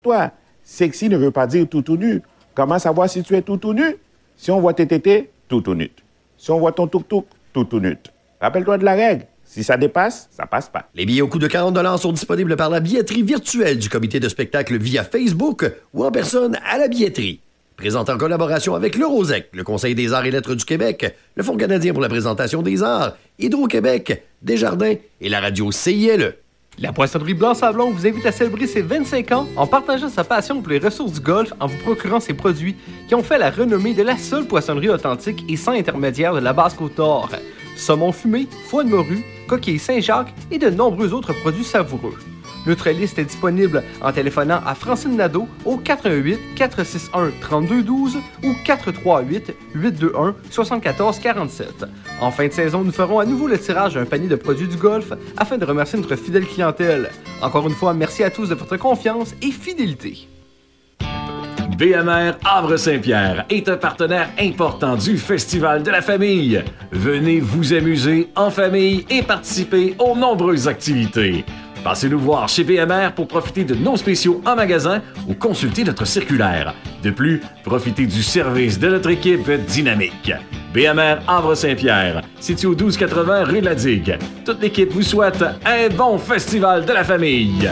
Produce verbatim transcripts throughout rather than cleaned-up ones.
Toi, sexy ne veut pas dire tout tout nu. Comment savoir si tu es tout tout nu? Si on voit tes tétés, tout tout nu. Si on voit ton tuk-tuk, tout tout nu. Rappelle-toi de la règle. Si ça dépasse, ça passe pas. Les billets au coût de quarante dollars sont disponibles par la billetterie virtuelle du comité de spectacle via Facebook ou en personne à la billetterie. Présenté en collaboration avec le Rosec, le Conseil des arts et lettres du Québec, le Fonds canadien pour la présentation des arts, Hydro-Québec, Desjardins et la radio C I L E. La Poissonnerie Blanc-Sablon vous invite à célébrer ses vingt-cinq ans en partageant sa passion pour les ressources du golfe en vous procurant ses produits qui ont fait la renommée de la seule poissonnerie authentique et sans intermédiaire de la Basse-Côte-Nord. Saumon fumé, foie de morue, coquilles Saint-Jacques et de nombreux autres produits savoureux. Notre liste est disponible en téléphonant à Francine Nadeau au quatre un huit, quatre six un, trois deux un deux ou quatre trois huit, huit deux un, sept quatre quatre sept. En fin de saison, nous ferons à nouveau le tirage d'un panier de produits du golf afin de remercier notre fidèle clientèle. Encore une fois, merci à tous de votre confiance et fidélité. B M R Havre-Saint-Pierre est un partenaire important du Festival de la famille. Venez vous amuser en famille et participer aux nombreuses activités. Passez nous voir chez B M R pour profiter de nos spéciaux en magasin ou consulter notre circulaire. De plus, profitez du service de notre équipe dynamique. B M R Havre-Saint-Pierre, situé au douze quatre-vingts rue de la Digue. Toute l'équipe vous souhaite un bon Festival de la famille.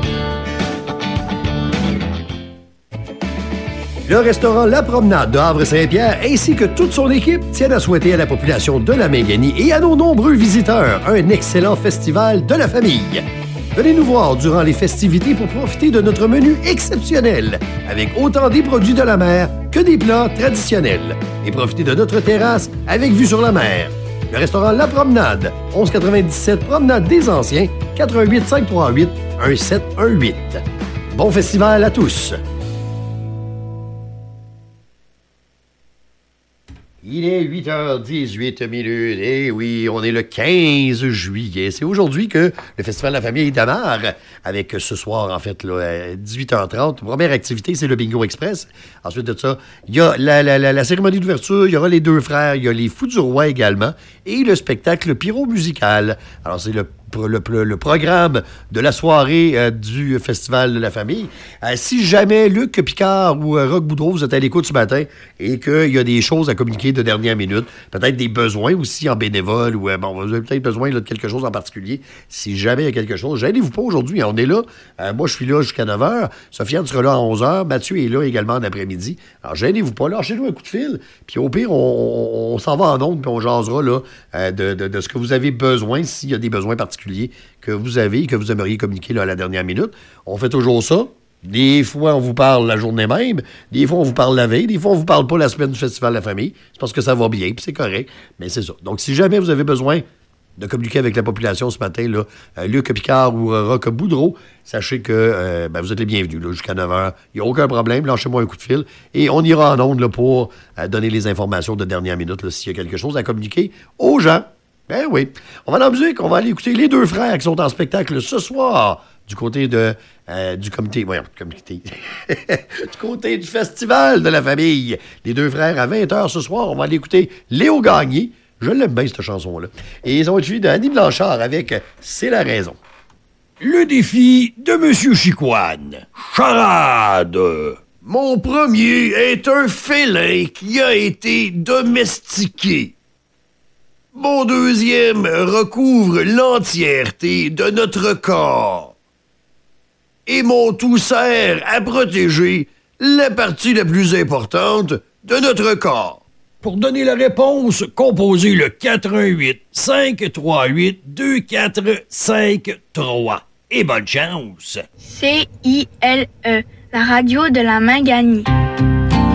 Le restaurant La Promenade de Havre-Saint-Pierre ainsi que toute son équipe tiennent à souhaiter à la population de la Mingani et à nos nombreux visiteurs un excellent festival de la famille. Venez nous voir durant les festivités pour profiter de notre menu exceptionnel avec autant des produits de la mer que des plats traditionnels et profitez de notre terrasse avec vue sur la mer. Le restaurant La Promenade, onze quatre-vingt-dix-sept Promenade des Anciens, quatre un huit, cinq trois huit, un sept un huit. Bon festival à tous! Il est huit heures dix-huit minutes. Et oui, on est le quinze juillet. C'est aujourd'hui que le Festival de la famille démarre avec ce soir, en fait, là, à dix-huit heures trente. Première activité, c'est le Bingo Express. Ensuite de ça, il y a la, la, la, la cérémonie d'ouverture, il y aura les deux frères, il y a les Fous du Roi également et le spectacle pyro-musical. Alors, c'est le Le, le, le programme de la soirée euh, du Festival de la famille. Euh, si jamais Luc Picard ou euh, Roch Boudreau, vous êtes à l'écoute ce matin et qu'il y a des choses à communiquer de dernière minute, peut-être des besoins aussi en bénévole ou euh, bon, vous avez peut-être besoin là, de quelque chose en particulier. Si jamais il y a quelque chose, gênez-vous pas aujourd'hui. On est là. Euh, moi, je suis là jusqu'à neuf heures. Sofiane sera là à onze heures. Mathieu est là également en après-midi. Alors, gênez-vous pas. Lâchez-nous un coup de fil. Puis au pire, on, on, on s'en va en ondes puis on jasera là, euh, de, de, de ce que vous avez besoin, s'il y a des besoins particuliers que vous avez et que vous aimeriez communiquer là, à la dernière minute. On fait toujours ça. Des fois, on vous parle la journée même. Des fois, on vous parle la veille. Des fois, on vous parle pas la semaine du Festival de la famille. C'est parce que ça va bien, puis c'est correct. Mais c'est ça. Donc, si jamais vous avez besoin de communiquer avec la population ce matin, là, euh, Luc Picard ou euh, Roch Boudreau, sachez que euh, ben, vous êtes les bienvenus là, jusqu'à neuf heures. Il n'y a aucun problème. Lâchez-moi un coup de fil. Et on ira en ondes là, pour euh, donner les informations de dernière minute là, s'il y a quelque chose à communiquer aux gens. Ben oui. On va dans la musique, on va aller écouter les deux frères qui sont en spectacle ce soir du côté de euh, du comité. Voyons, comité. du côté du Festival de la famille. Les deux frères à vingt heures ce soir, on va aller écouter Léo Gagné. Je l'aime bien, cette chanson-là. Et ils ont été suivis d'Annie Blanchard avec C'est la raison. Le défi de Monsieur Chicoine. Charade. Mon premier est un félin qui a été domestiqué. Mon deuxième recouvre l'entièreté de notre corps. Et mon tout sert à protéger la partie la plus importante de notre corps. Pour donner la réponse, composez le quatre un huit, cinq trois huit, deux quatre cinq trois. Et bonne chance! C I L E, la radio de la Mingani.